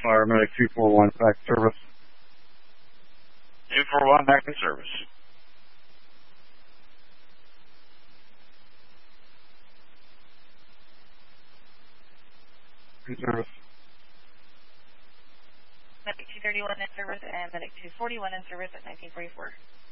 Fire, Medic 241, back to service. 241, back to service. In service. Medic 231 in service and Medic 241 in service at 1944.